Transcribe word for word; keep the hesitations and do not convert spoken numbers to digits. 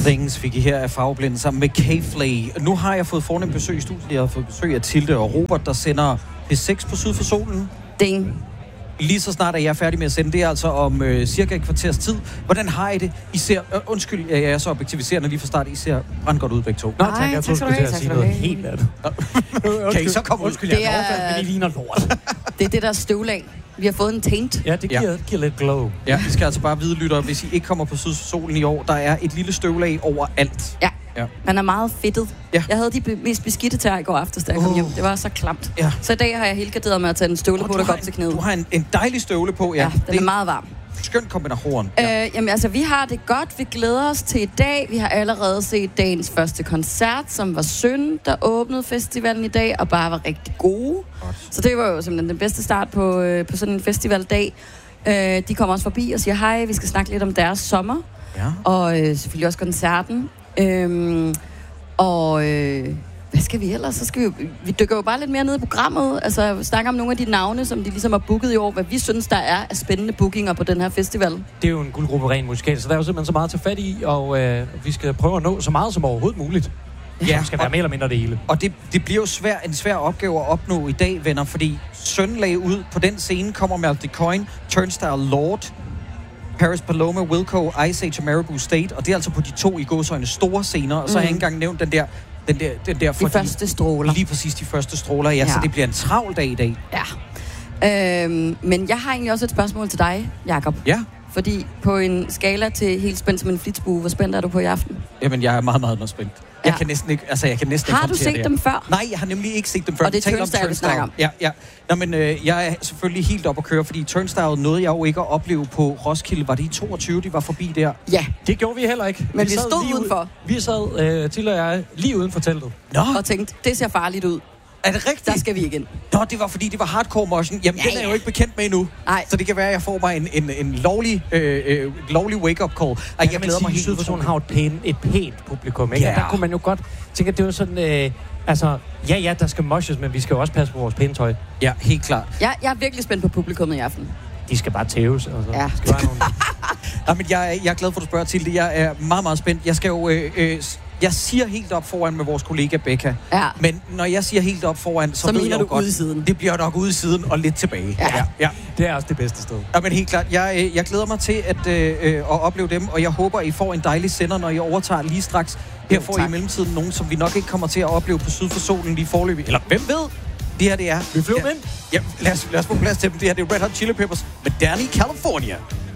Things fik I her af Farveblind sammen med K-Flay. Nu har jeg fået fornemt besøg i studiet. Jeg har fået besøg af Tilde og Robert, der sender P seks på Syd for Solen. Ding. Lige så snart er jeg færdig med at sende det, altså om øh, cirka et kvarters tid. Hvordan har I det? I ser, øh, undskyld, jeg er så objektiviserende lige fra start. I ser brandgodt ud begge to. Nå, tak. Jeg troede, du skulle til at sige noget helt andet. Kan I så komme ud? Undskyld, jeg er overfaldt, men I ligner lort. Det er det der støvlag. Vi har fået en taint. Ja, det giver, ja. giver lidt glow. Ja, vi skal altså bare vide, lytter, hvis I ikke kommer på Syd for Solen i år, der er et lille støvlag overalt. Ja. Ja. Man er meget fedtet. Ja. Jeg havde de be- mest beskidte tæer i går aftes, da jeg kom oh. hjem. Det var så klamt. Ja. Så i dag har jeg helt garderet med at tage en støvle oh, på, der går op til knæet. Du har en, en dejlig støvle på, ja. Ja, den det er meget varm. Skøn kombination. Ja. Øh, jamen altså, vi har det godt. Vi glæder os til i dag. Vi har allerede set dagens første koncert, som var Søn, der åbnede festivalen i dag, og bare var rigtig gode. Godt. Så det var jo simpelthen den bedste start på, øh, på sådan en festivaldag. Øh, de kommer også forbi og siger hej. Vi skal snakke lidt om deres sommer. Ja. Og øh, selvfølgelig også koncerten. Øh, og øh, hvad skal vi ellers? Så skal vi, vi dykker jo bare lidt mere ned i programmet. Altså snakker om nogle af de navne, som de ligesom har booket i år. Hvad vi synes, der er af spændende bookinger på den her festival. Det er jo en guldgruppe ren musikal, så der er jo simpelthen så meget at tage fat i. Og øh, vi skal prøve at nå så meget som overhovedet muligt. Ja, det skal være mere eller mindre det hele. Og det, det bliver jo svær, en svær opgave at opnå i dag, venner, fordi Søn lagde ud på den scene, kommer med The Coin, Turnstile Lord, Paris Paloma, Wilco, Ice Age og Marabou State, og det er altså på de to i gåseøjne store scener, og så mm. har jeg ikke engang nævnt den der, den der, den der de første stråler. Lige præcis de første stråler, ja, ja. Så det bliver en travl dag i dag. Ja. Øhm, men jeg har egentlig også et spørgsmål til dig, Jakob. Ja. Fordi på en skala til helt spændt som en flitsbue, hvor spændt er du på i aften? Jamen, jeg er meget, meget, meget spændt. Jeg Ja. kan næsten ikke, altså jeg kan næsten Har ikke du set det dem før? Nej, jeg har nemlig ikke set dem før. Og det er Turnstile, vi snakker om. Ja, ja. Nå, men øh, jeg er selvfølgelig helt op at køre, fordi Turnstile nåede jeg jo ikke at opleve på Roskilde. Var det i toogtyve, de var forbi der? Ja. Det gjorde vi heller ikke. Men vi, vi sad stod lige udenfor. Ud, vi sad, øh, til og jeg, lige uden for teltet. Nå. Og tænkte, det ser farligt ud. Er det rigtigt? Der skal vi igen. Nå, det var fordi, det var hardcore motion. Jamen, Ja, den er jeg ja. jo ikke bekendt med endnu. Nej. Så det kan være, at jeg får mig en, en, en lovlig, øh, øh, lovlig wake-up call. Ej, jeg glæder mig helt Sydversionen har et pænt, et pænt publikum, ikke? Ja. Yeah. Der kunne man jo godt tænke, at det var sådan... Øh, altså, ja, ja, der skal moshes, men vi skal jo også passe på vores pæne tøj. Ja, helt klart. Jeg, jeg er virkelig spændt på publikummet i aften. De skal bare tæves. Altså. Ja. Skal bare nogle... Nå, men jeg, jeg er glad for, at du spørger til det. Jeg er meget, meget spændt. Jeg skal jo... Øh, øh, jeg siger helt op foran med vores kollega Becca. Ja. Men når jeg siger helt op foran, så, Så ved mener jeg jo du godt, ude i siden. det bliver nok ude i siden og lidt tilbage. Ja. ja, ja. Det er også det bedste sted. Ja, men helt klart. Jeg, øh, jeg glæder mig til at, øh, øh, at opleve dem, og jeg håber, I får en dejlig sender, når I overtager lige straks. Her Jo, får I tak. i mellemtiden nogen, som vi nok ikke kommer til at opleve på Syd for Solen lige forløbig. Eller hvem ved? Det her, det er... Vi flyver ja, ind. Ja, lad os, lad os få plads til dem. Det her, det er Red Hot Chili Peppers med Danny California.